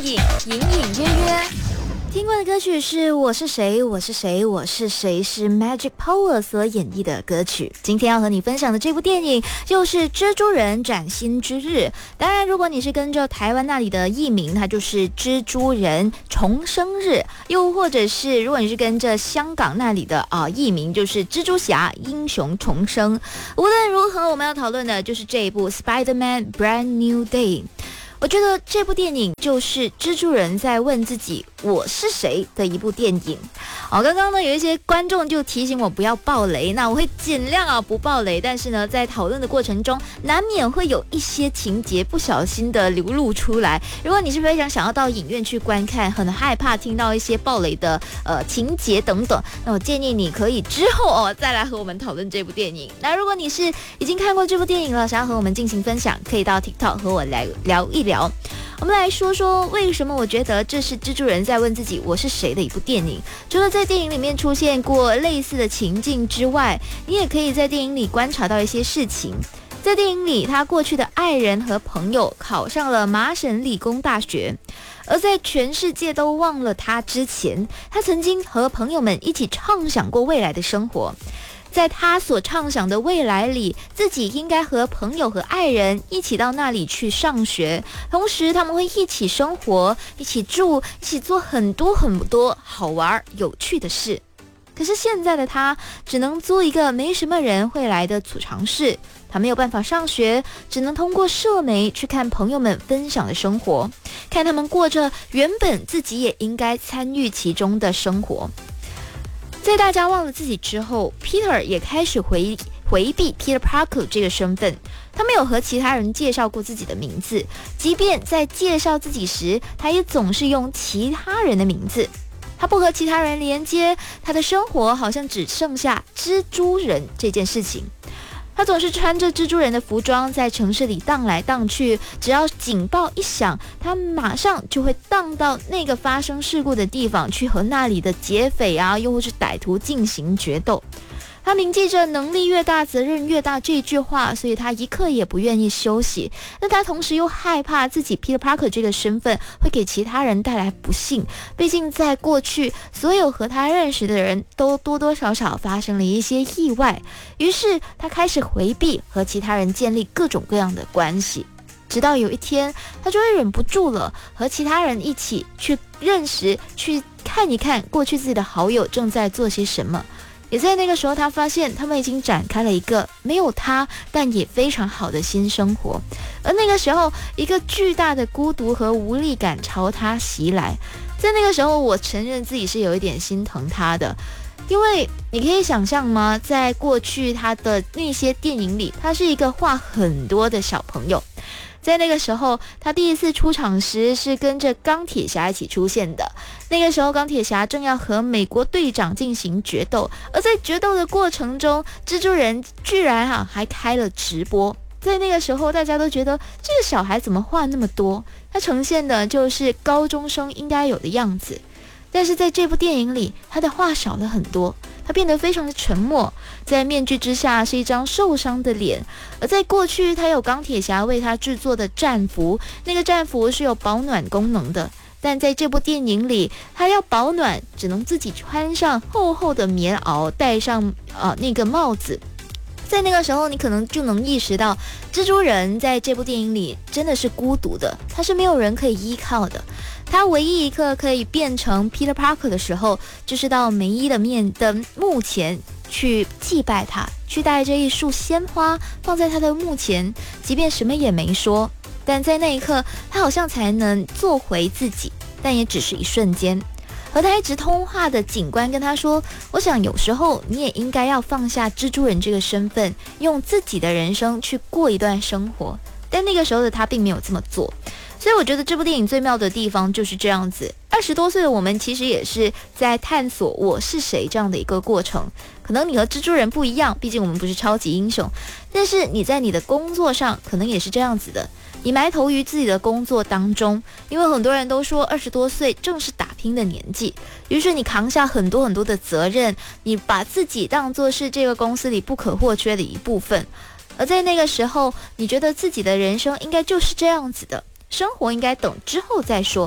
影隐隐约约。听过的歌曲是《我是谁我是谁我是谁》，是 Magic Power 所演绎的歌曲。今天要和你分享的这部电影就是《蜘蛛人崭新之日》。当然，如果你是跟着台湾那里的译名，它就是蜘蛛人重生日；又或者是如果你是跟着香港那里的译名，就是蜘蛛侠英雄重生。无论如何，我们要讨论的就是这一部 Spider-Man Brand New Day。我觉得这部电影就是蜘蛛人在问自己我是谁的一部电影。刚刚呢有一些观众就提醒我不要爆雷，那我会尽量不爆雷，但是呢在讨论的过程中难免会有一些情节不小心的流露出来。如果你是非常想要到影院去观看，很害怕听到一些爆雷的情节等等，那我建议你可以之后再来和我们讨论这部电影。那如果你是已经看过这部电影了，想要和我们进行分享，可以到 TikTok 和我来聊一聊。我们来说说为什么我觉得这是蜘蛛人在问自己我是谁的一部电影。除了在电影里面出现过类似的情境之外，你也可以在电影里观察到一些事情。在电影里，他过去的爱人和朋友考上了麻省理工大学，而在全世界都忘了他之前，他曾经和朋友们一起畅想过未来的生活。在他所畅想的未来里，自己应该和朋友和爱人一起到那里去上学，同时他们会一起生活，一起住，一起做很多很多好玩有趣的事。可是现在的他只能租一个没什么人会来的储藏室，他没有办法上学，只能通过社媒去看朋友们分享的生活，看他们过着原本自己也应该参与其中的生活。在大家忘了自己之后， Peter 也开始回避 Peter Parker 这个身份。他没有和其他人介绍过自己的名字，即便在介绍自己时，他也总是用其他人的名字。他不和其他人连接，他的生活好像只剩下蜘蛛人这件事情。他总是穿着蜘蛛人的服装在城市里荡来荡去，只要警报一响，他马上就会荡到那个发生事故的地方去和那里的劫匪又或是歹徒进行决斗。他铭记着能力越大责任越大这句话，所以他一刻也不愿意休息。但他同时又害怕自己 Peter Parker 这个身份会给其他人带来不幸，毕竟在过去所有和他认识的人都多多少少发生了一些意外，于是他开始回避和其他人建立各种各样的关系。直到有一天，他就会忍不住了，和其他人一起去认识，去看一看过去自己的好友正在做些什么。也在那个时候，他发现他们已经展开了一个没有他但也非常好的新生活。而那个时候，一个巨大的孤独和无力感朝他袭来。在那个时候，我承认自己是有一点心疼他的，因为你可以想象吗？在过去他的那些电影里，他是一个话很多的小朋友。在那个时候，他第一次出场时是跟着钢铁侠一起出现的。那个时候，钢铁侠正要和美国队长进行决斗，而在决斗的过程中，蜘蛛人居然还开了直播。在那个时候，大家都觉得这个小孩怎么话那么多？他呈现的就是高中生应该有的样子。但是在这部电影里，他的话少了很多，他变得非常的沉默，在面具之下是一张受伤的脸。而在过去，他有钢铁侠为他制作的战服，那个战服是有保暖功能的，但在这部电影里，他要保暖只能自己穿上厚厚的棉袄，戴上那个帽子。在那个时候，你可能就能意识到，蜘蛛人在这部电影里真的是孤独的，他是没有人可以依靠的。他唯一一刻可以变成 Peter Parker 的时候，就是到梅伊的墓前去祭拜他，去带着一束鲜花放在他的墓前，即便什么也没说，但在那一刻，他好像才能做回自己，但也只是一瞬间。和他一直通话的警官跟他说，我想有时候你也应该要放下蜘蛛人这个身份，用自己的人生去过一段生活。但那个时候的他并没有这么做。所以我觉得这部电影最妙的地方就是这样子，20多岁的我们其实也是在探索我是谁这样的一个过程。可能你和蜘蛛人不一样，毕竟我们不是超级英雄，但是你在你的工作上可能也是这样子的，你埋头于自己的工作当中，因为很多人都说20多岁正是打拼的年纪，于是你扛下很多很多的责任，你把自己当作是这个公司里不可或缺的一部分。而在那个时候，你觉得自己的人生应该就是这样子的，生活应该等之后再说。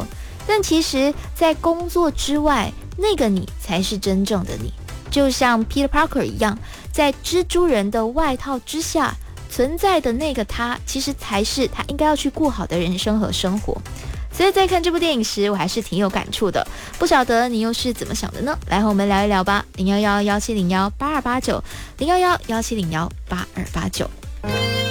但其实在工作之外，那个你才是真正的你。就像 Peter Parker 一样，在蜘蛛人的外套之下存在的那个他，其实才是他应该要去过好的人生和生活。所以在看这部电影时，我还是挺有感触的。不晓得你又是怎么想的呢？来和我们聊一聊吧。011-1701-8289 011-1701-8289。